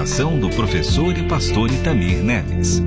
apresentação do professor e pastor Itamir Neves.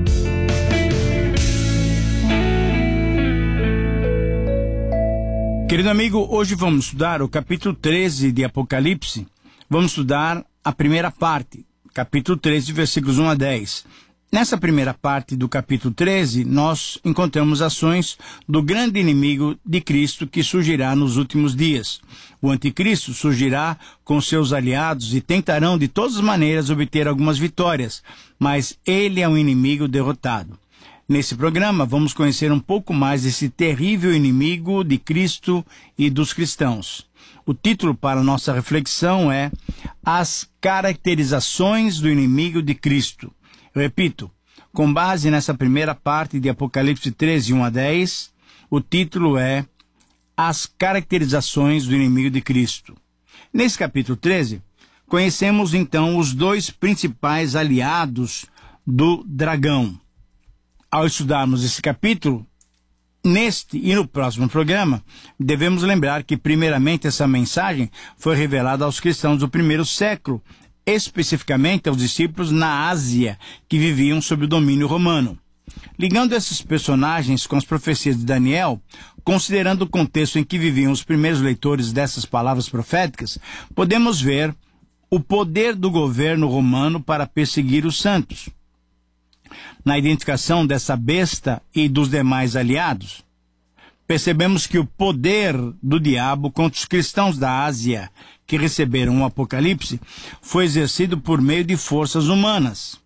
Querido amigo, hoje vamos estudar o capítulo 13 de Apocalipse. Vamos estudar a primeira parte, capítulo 13, versículos 1 a 10. Nessa primeira parte do capítulo 13, nós encontramos ações do grande inimigo de Cristo que surgirá nos últimos dias. O anticristo surgirá com seus aliados e tentarão de todas as maneiras obter algumas vitórias, mas ele é um inimigo derrotado. Nesse programa, vamos conhecer um pouco mais desse terrível inimigo de Cristo e dos cristãos. O título para nossa reflexão é As Caracterizações do Inimigo de Cristo. Eu repito, com base nessa primeira parte de Apocalipse 13, 1 a 10, o título é As Caracterizações do Inimigo de Cristo. Nesse capítulo 13, conhecemos então os dois principais aliados do dragão. Ao estudarmos esse capítulo, neste e no próximo programa, devemos lembrar que, primeiramente, essa mensagem foi revelada aos cristãos do primeiro século, especificamente aos discípulos na Ásia, que viviam sob o domínio romano. Ligando esses personagens com as profecias de Daniel, considerando o contexto em que viviam os primeiros leitores dessas palavras proféticas, podemos ver o poder do governo romano para perseguir os santos. Na identificação dessa besta e dos demais aliados, percebemos que o poder do diabo contra os cristãos da Ásia que receberam o Apocalipse foi exercido por meio de forças humanas.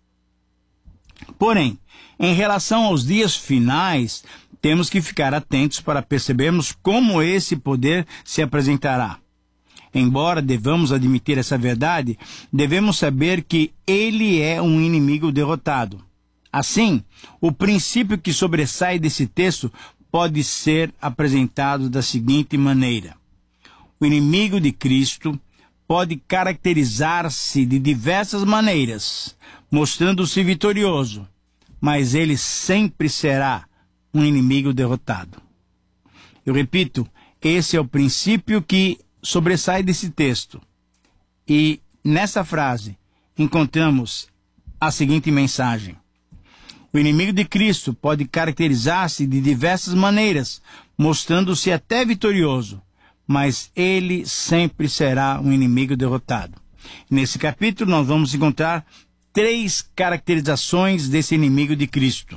Porém, em relação aos dias finais, temos que ficar atentos para percebermos como esse poder se apresentará. Embora devamos admitir essa verdade, devemos saber que ele é um inimigo derrotado. Assim, o princípio que sobressai desse texto pode ser apresentado da seguinte maneira. O inimigo de Cristo pode caracterizar-se de diversas maneiras, mostrando-se vitorioso, mas ele sempre será um inimigo derrotado. Eu repito, esse é o princípio que sobressai desse texto. E nessa frase encontramos a seguinte mensagem. O inimigo de Cristo pode caracterizar-se de diversas maneiras, mostrando-se até vitorioso, mas ele sempre será um inimigo derrotado. Nesse capítulo, nós vamos encontrar 3 caracterizações desse inimigo de Cristo.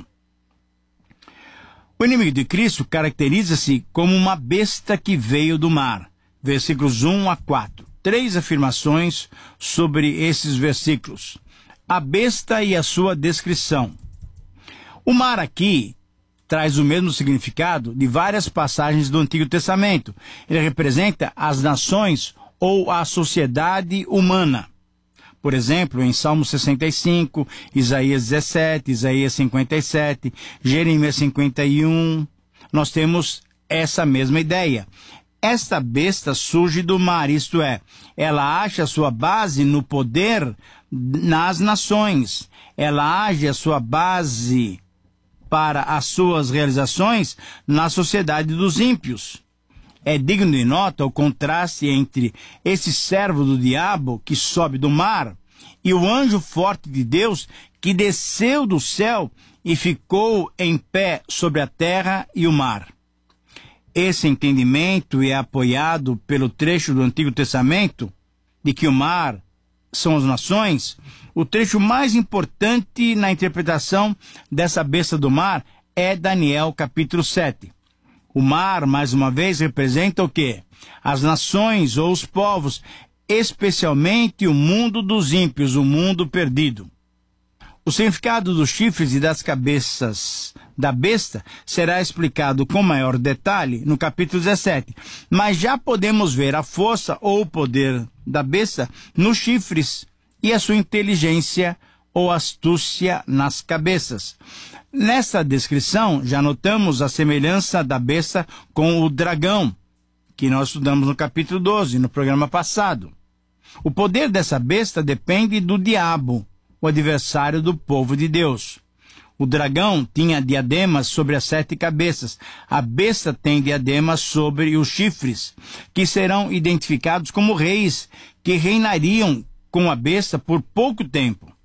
O inimigo de Cristo caracteriza-se como uma besta que veio do mar. Versículos 1 a 4. 3 afirmações sobre esses versículos. A besta e a sua descrição. O mar aqui traz o mesmo significado de várias passagens do Antigo Testamento. Ele representa as nações ou a sociedade humana. Por exemplo, em Salmo 65, Isaías 17, Isaías 57, Jeremias 51, nós temos essa mesma ideia. Esta besta surge do mar, isto é, ela acha sua base no poder nas nações. Ela age a sua base para as suas realizações na sociedade dos ímpios. É digno de nota o contraste entre esse servo do diabo que sobe do mar e o anjo forte de Deus que desceu do céu e ficou em pé sobre a terra e o mar. Esse entendimento é apoiado pelo trecho do Antigo Testamento de que o mar são as nações. O trecho mais importante na interpretação dessa besta do mar é Daniel capítulo 7. O mar, mais uma vez, representa o quê? As nações ou os povos, especialmente o mundo dos ímpios, o mundo perdido. O significado dos chifres e das cabeças da besta será explicado com maior detalhe no capítulo 17, mas já podemos ver a força ou o poder da besta nos chifres e a sua inteligência ou astúcia nas cabeças. Nessa descrição, já notamos a semelhança da besta com o dragão, que nós estudamos no capítulo 12, no programa passado. O poder dessa besta depende do diabo, o adversário do povo de Deus. O dragão tinha diademas sobre as 7 cabeças. A besta tem diademas sobre os chifres, que serão identificados como reis, que reinariam com a besta por pouco tempo.